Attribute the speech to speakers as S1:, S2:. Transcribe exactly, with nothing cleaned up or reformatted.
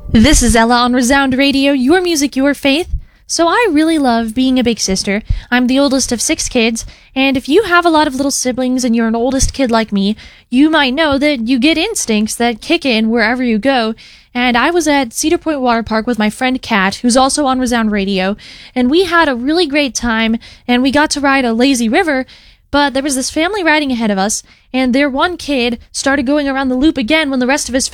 S1: This is Ella on Resound Radio, your music, your faith. So I really love being a big sister. I'm the oldest of six kids, and if you have a lot of little siblings and you're an oldest kid like me, you might know that you get instincts that kick in wherever you go. And I was at Cedar Point Water Park with my friend Kat, who's also on Resound Radio, and we had a really great time, and we got to ride a lazy river. But there was this family riding ahead of us, and their one kid started going around the loop again when the rest of his